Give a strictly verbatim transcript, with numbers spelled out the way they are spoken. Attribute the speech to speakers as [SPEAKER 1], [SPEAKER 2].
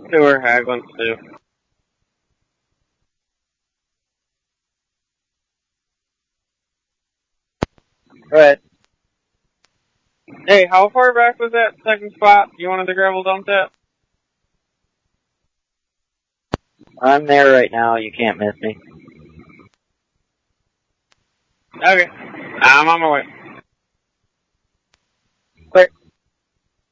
[SPEAKER 1] See where Haglund's to.
[SPEAKER 2] Right.
[SPEAKER 1] Hey, how far back was that second spot you wanted the gravel dumped at?
[SPEAKER 2] I'm there right now. You can't miss me.
[SPEAKER 1] Okay. I'm on my way.